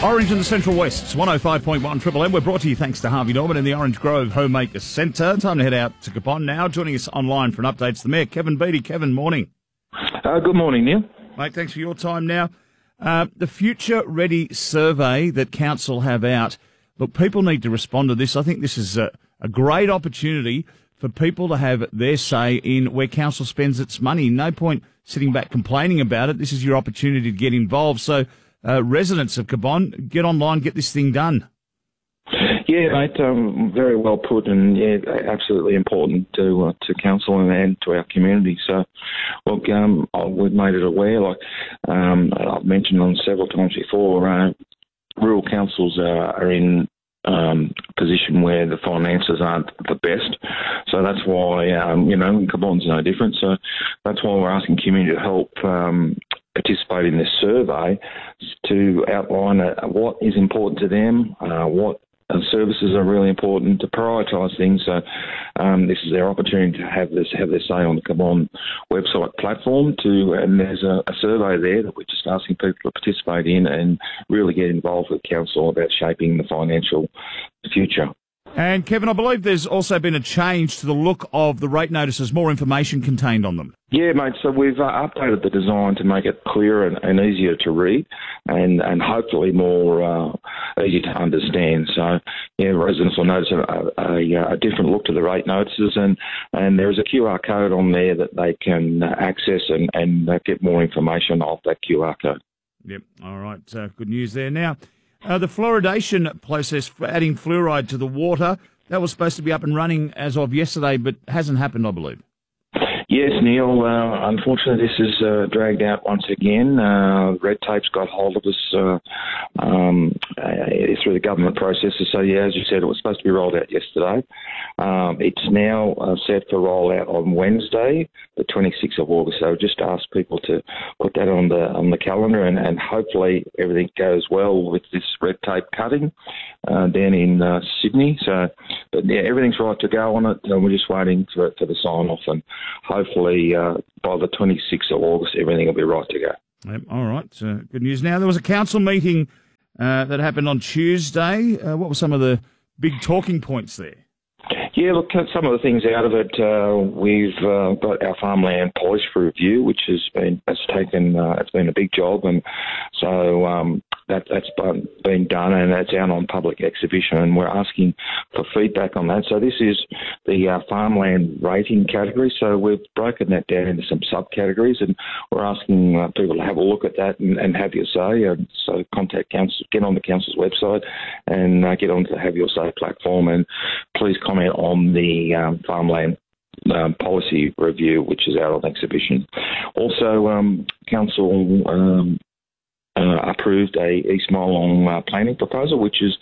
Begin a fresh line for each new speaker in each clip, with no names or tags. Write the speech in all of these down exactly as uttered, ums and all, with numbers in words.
Orange in the Central West, it's one oh five point one Triple M. We're brought to you thanks to Harvey Norman in the Orange Grove Homemaker Centre. Time to head out to Capon now. Joining us online for an update is the Mayor, Kevin Beattie. Kevin, morning.
Uh, good morning, Neil.
Mate, thanks for your time now. Uh, the Future Ready survey that Council have out, look, people need to respond to this. I think this is a, a great opportunity for people to have their say in where Council spends its money. No point sitting back complaining about it. This is your opportunity to get involved. So, uh, residents of Cabon, get online, get this thing done.
Yeah, mate, um, very well put, and yeah, absolutely important to uh, to council and, and to our community. So, look, um, we've made it aware. Like um, I've mentioned on several times before, uh, rural councils are, are in um, position where the finances aren't the best. So that's why um, you know Cabon's no different. So that's why we're asking community to help. Um, participate in this survey to outline uh, what is important to them, uh, what uh, services are really important, to prioritise things. So um, this is their opportunity to have this have their say on the Cabon website platform. To and there's a, a survey there that we're just asking people to participate in and really get involved with council about shaping the financial future.
And Kevin, I believe there's also been a change to the look of the rate notices, more information contained on them.
Yeah, mate, so we've uh, updated the design to make it clearer and, and easier to read and, and hopefully more uh, easy to understand. So, yeah, residents will notice a, a, a different look to the rate notices, and, and there is a Q R code on there that they can uh, access and, and uh, get more information off that Q R code.
Yep, all right, uh, good news there. Now, Uh, the fluoridation process for adding fluoride to the water, that was supposed to be up and running as of yesterday, but hasn't happened, I believe.
Yes, Neil. Uh, unfortunately, this is uh, dragged out once again. Uh, red tape's got hold of us uh, um, uh, through the government processes. So, yeah, as you said, it was supposed to be rolled out yesterday. Um, it's now uh, set for rollout on Wednesday, the twenty-sixth of August. So, just ask people to put that on the on the calendar, and, and hopefully everything goes well with this red tape cutting uh, down in uh, Sydney. So, but yeah, everything's right to go on it, and we're just waiting for, for the sign off, and hopefully uh, by the twenty-sixth of August, everything will be right to go.
Yep, all right, uh, good news. Now, there was a council meeting uh, that happened on Tuesday. Uh, what were some of the big talking points there?
Yeah, look, some of the things out of it, uh, we've uh, got our farmland policy review, which has been has taken uh, it's been a big job, and so um, that that's been done, and that's out on public exhibition, and we're asking for feedback on that. So this is the uh, farmland rating category. So we've broken that down into some subcategories, and we're asking uh, people to have a look at that and, and have your say. And so contact council, get on the council's website, and uh, get onto the Have Your Say platform, and please comment on the um, farmland um, policy review, which is out on exhibition. Also, um, council um, uh, approved a East Molong uh, planning proposal, which is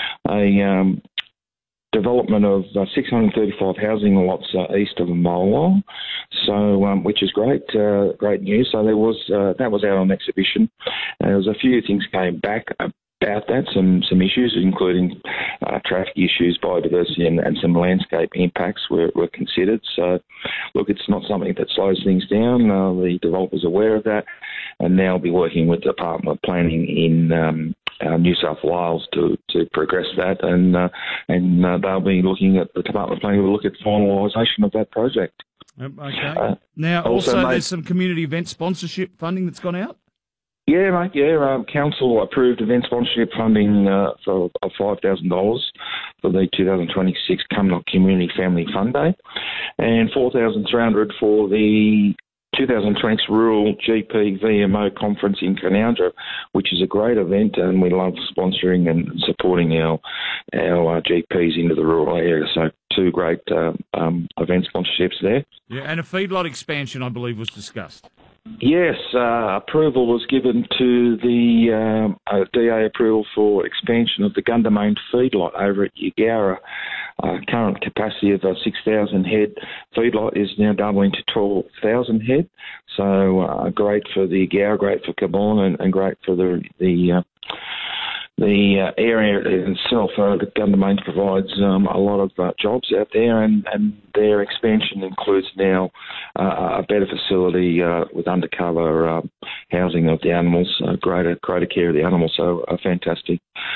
a um, development of uh, six hundred thirty-five housing lots uh, east of Molong, so um, which is great, uh, great news. So there was uh, that was out on exhibition. Uh, there was a few things came back about that, some some issues, including uh, traffic issues, biodiversity, and, and some landscape impacts were, were considered. So, look, it's not something that slows things down. Uh, the developer's aware of that, and now be working with the Department of Planning in um, uh, New South Wales to, to progress that, and uh, and uh, they'll be looking at the Department of Planning will look at finalisation of that project.
Yep, okay. Uh, now,
also,
also
mate,
there's some community event sponsorship funding that's gone out.
Yeah, mate, yeah. Um, council approved event sponsorship funding uh, for of five thousand dollars for the two thousand twenty-six Cumnock Community Family Fun Day, and four thousand three hundred dollars for the two thousand twenty-six Rural G P V M O Conference in Canowindra, which is a great event, and we love sponsoring and supporting our our uh, G Ps into the rural area. So two great uh, um, event sponsorships there.
Yeah, and a feedlot expansion, I believe, was discussed.
Yes, uh, approval was given to the um, uh, D A approval for expansion of the Gundamain feedlot over at Yagara. Uh, current capacity of a six thousand head feedlot is now doubling to twelve thousand head. So uh, great for the Yagara, great for Cabon, and, and great for the the uh, the uh, area itself, uh, the Gundaman provides um, a lot of uh, jobs out there, and, and their expansion includes now uh, a better facility uh, with undercover uh, housing of the animals, uh, greater greater care of the animals. So a fantastic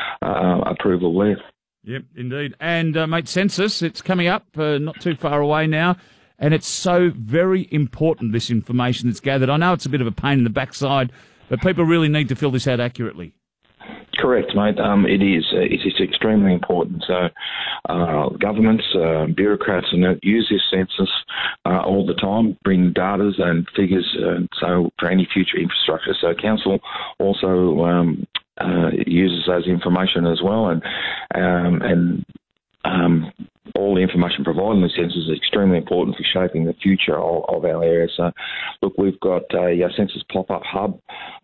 uh, approval there.
Yep, indeed. And, uh, mate, census, it's coming up, uh, not too far away now, and it's so very important, this information that's gathered. I know it's a bit of a pain in the backside, but people really need to fill this out accurately.
Correct, mate. Um, it is. Uh, it is extremely important. So, uh, governments, uh, bureaucrats, and that use this census uh, all the time, bring data and figures. Uh, so, for any future infrastructure. So, council also um, uh, uses those information as well, and um, and um, all the information provided in the census is extremely important for shaping the future of, of our area. So, look, we've got a, a census pop-up hub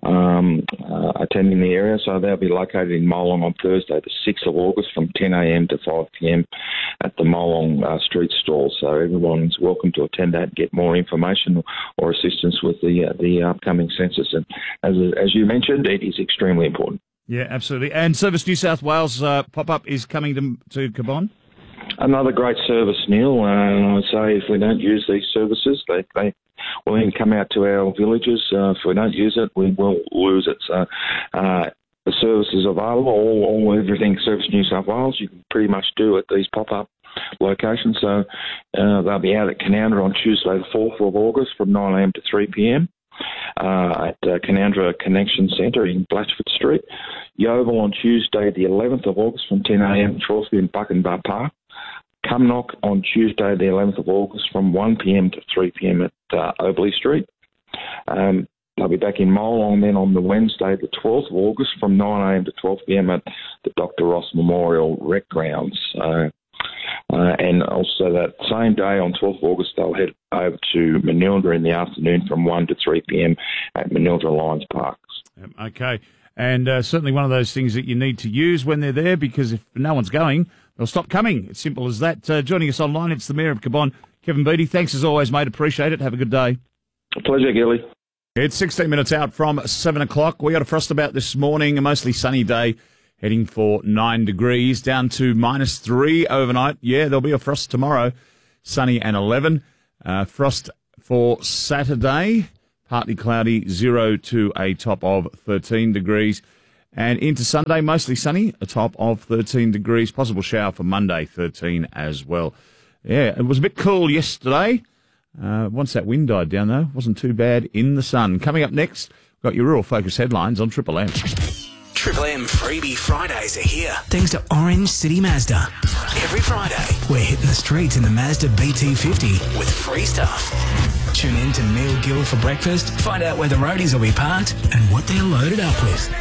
um, uh, attending the area. So they'll be located in Molong on Thursday, the sixth of August, from ten a m to five p m at the Molong uh, street stall. So everyone's welcome to attend that and get more information or assistance with the uh, the upcoming census. And as as you mentioned, it is extremely important.
Yeah, absolutely. And Service New South Wales uh, pop-up is coming to, to Cabonne?
Another great service, Neil. Uh, and I would say if we don't use these services, they, they will then come out to our villages. Uh, if we don't use it, we will lose it. So uh, the service is available, all, all everything Service New South Wales, you can pretty much do at these pop-up locations. So uh, they'll be out at Canowindra on Tuesday the fourth of August from nine a m to three p m Uh, at uh, Canowindra Connection Centre in Blatchford Street. Yeovil on Tuesday the eleventh of August from ten a m to twelve p m Buckenbar Park. Cumnock on Tuesday the eleventh of August from one p m to three p m at uh, Oberley Street. Um, they'll be back in Molong then on the Wednesday the twelfth of August from nine a m to twelve p m at the Doctor Ross Memorial Rec Grounds. Uh, uh, and also that same day on twelfth of August they'll head over to Manildra in the afternoon from one to three p m at Manildra Lions Parks.
Okay. And uh, certainly one of those things that you need to use when they're there, because if no one's going, they'll stop coming. It's simple as that. Uh, joining us online, it's the Mayor of Cabonne, Kevin Beattie. Thanks as always, mate. Appreciate it. Have a good day.
A pleasure, Gilly.
It's sixteen minutes out from seven o'clock. We got a frost about this morning, a mostly sunny day, heading for nine degrees, down to minus three overnight. Yeah, there'll be a frost tomorrow, sunny and eleven. Uh, frost for Saturday, partly cloudy, zero to a top of thirteen degrees. And into Sunday, mostly sunny, a top of thirteen degrees. Possible shower for Monday, thirteen as well. Yeah, it was a bit cool yesterday. Uh, once that wind died down, though, wasn't too bad in the sun. Coming up next, we've got your Rural Focus headlines on Triple M.
Triple M Freebie Fridays are here, thanks to Orange City Mazda. Every Friday, we're hitting the streets in the Mazda B T fifty with free stuff. Tune in to Neil Gill for breakfast, find out where the roadies will be parked and what they're loaded up with.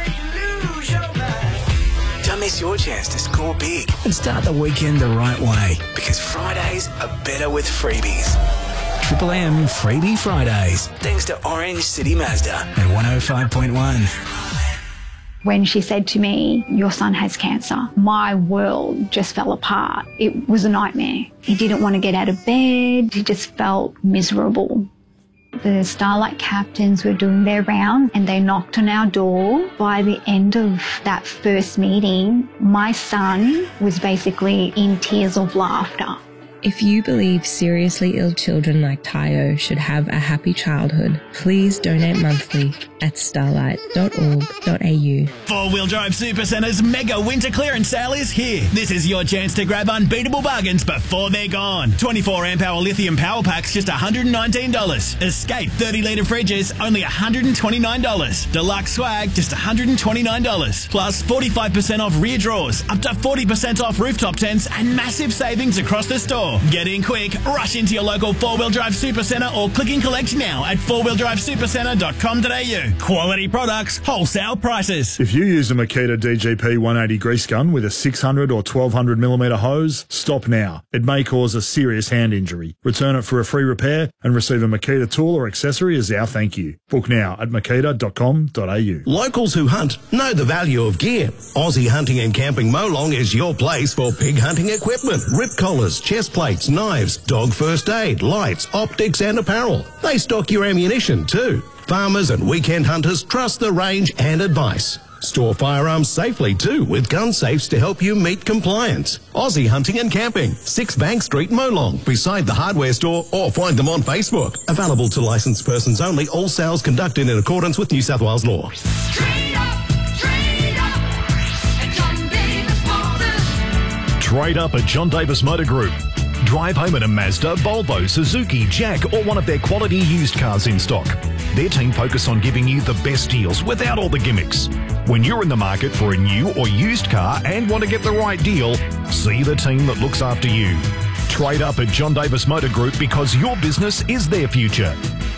Don't miss your chance to score big and start the weekend the right way, because Fridays are better with freebies. Triple M Freebie Fridays, thanks to Orange City Mazda at one oh five point one.
When she said to me, "Your son has cancer," my world just fell apart. It was a nightmare. He didn't want to get out of bed. He just felt miserable. The Starlight captains were doing their round and they knocked on our door. By the end of that first meeting, my son was basically in tears of laughter.
If you believe seriously ill children like Tayo should have a happy childhood, please donate monthly at starlight dot org dot a u.
Four-Wheel Drive Super Centre's mega winter clearance sale is here. This is your chance to grab unbeatable bargains before they're gone. twenty-four amp hour lithium power packs, just one hundred nineteen dollars. Escape thirty litre fridges, only one hundred twenty-nine dollars. Deluxe swag, just one hundred twenty-nine dollars. Plus forty-five percent off rear drawers, up to forty percent off rooftop tents, and massive savings across the store. Get in quick, rush into your local Four-Wheel Drive Super Centre or click and collect now at four wheel drive super centre dot com dot a u. Quality products, wholesale prices.
If you use a Makita D G P one eighty grease gun with a six hundred or twelve hundred millimetre hose, stop now. It may cause a serious hand injury. Return it for a free repair and receive a Makita tool or accessory as our thank you. Book now at makita dot com dot a u.
Locals who hunt know the value of gear. Aussie Hunting and Camping Molong is your place for pig hunting equipment, rip collars, chest plates, knives, dog first aid, lights, optics and apparel. They stock your ammunition too. Farmers and weekend hunters trust the range and advice. Store firearms safely too with gun safes to help you meet compliance. Aussie Hunting and Camping, six Bank Street, Molong, beside the hardware store, or find them on Facebook. Available to licensed persons only. All sales conducted in accordance with New South Wales law.
Trade up, trade up at John Davis Motors.
Trade up at John Davis Motor Group. Drive home in a Mazda, Volvo, Suzuki, Jack, or one of their quality used cars in stock. Their team focus on giving you the best deals without all the gimmicks. When you're in the market for a new or used car and want to get the right deal, see the team that looks after you. Trade up at John Davis Motor Group because your business is their future.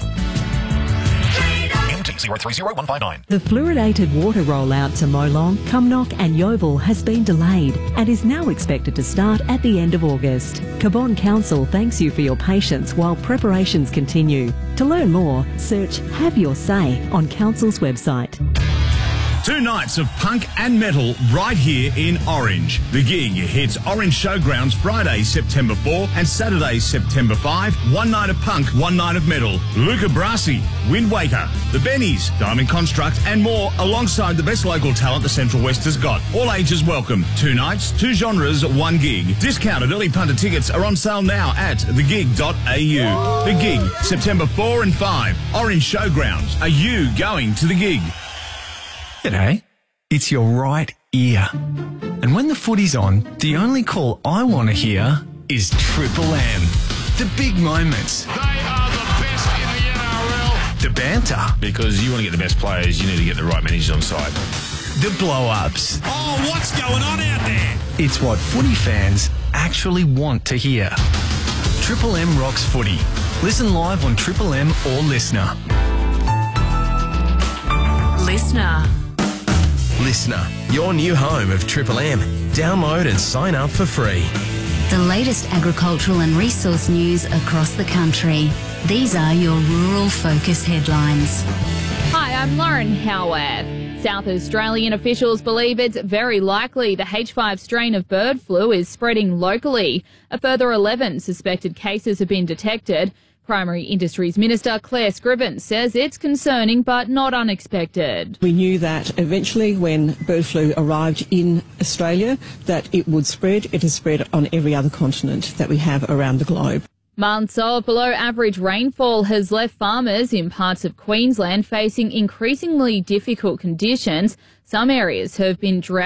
M T zero three zero one five nine.
The fluoridated water rollout to Molong, Cumnock and Yeovil has been delayed and is now expected to start at the end of August. Cabonne Council thanks you for your patience while preparations continue. To learn more, search Have Your Say on Council's website.
Two nights of punk and metal right here in Orange. The gig hits Orange Showgrounds Friday, September fourth and Saturday, September fifth. One night of punk, one night of metal. Luca Brasi, Wind Waker, The Bennies, Diamond Construct and more alongside the best local talent the Central West has got. All ages welcome. Two nights, two genres, one gig. Discounted early punter tickets are on sale now at the gig dot a u. The Gig, September fourth and fifth. Orange Showgrounds. Are you going to the gig?
G'day, it's your right ear. And when the footy's on, the only call I want to hear is Triple M. The big moments. They are the best in the N R L. The banter.
Because you want to get the best players, you need to get the right managers on side.
The blow-ups.
Oh, what's going on out there?
It's what footy fans actually want to hear. Triple M rocks footy. Listen live on Triple M or Listener.
Listener.
Listener, your new home of Triple M. Download and sign up for free.
The latest agricultural and resource news across the country. These are your Rural Focus headlines.
Hi, I'm Lauren Howarth. South Australian officials believe it's very likely the H five strain of bird flu is spreading locally. A further eleven suspected cases have been detected. Primary Industries Minister Claire Scriven says it's concerning but not unexpected.
We knew that eventually when bird flu arrived in Australia that it would spread. It has spread on every other continent that we have around the globe.
Months of below average rainfall has left farmers in parts of Queensland facing increasingly difficult conditions. Some areas have been drought